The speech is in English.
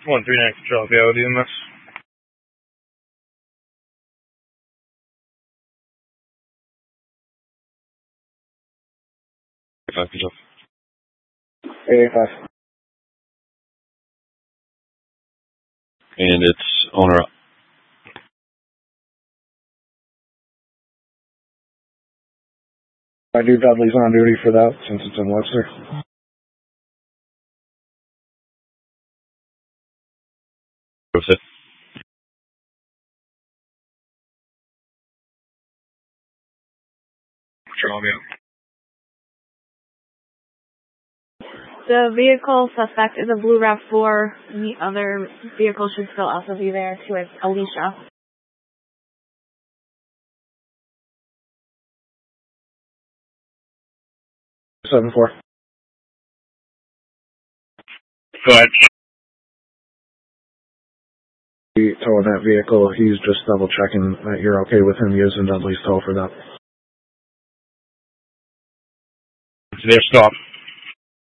139 Control Coyote in this. Control. 885. And it's owner up. I do Dudley's on duty for that since it's in Webster. What's it? The vehicle suspect is a blue RAV4, and the other vehicle should still also be there, too. It's Alicia. Seven four. Go ahead. Towing that vehicle, he's just double checking that you're okay with him using Dudley's tow for that. They're stopped.